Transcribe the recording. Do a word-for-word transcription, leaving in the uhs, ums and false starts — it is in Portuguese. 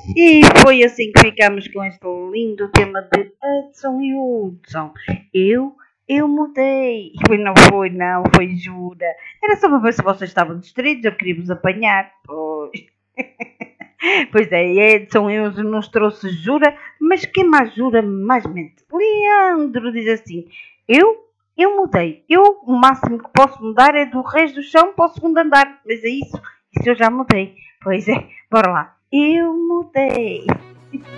E foi assim que ficamos com este lindo tema de Hudson e Hudson. Eu, eu mudei. E não foi, não, foi jura. Era só para ver se vocês estavam distraídos, eu queria vos apanhar. Pois. Pois é, Edson e Hudson nos trouxe jura, mas quem mais jura, mais mente. Leandro diz assim, eu, eu mudei. Eu, o máximo que posso mudar é do resto do chão para o segundo andar. Mas é isso, isso eu já mudei. Pois é, bora lá. Eu mudei.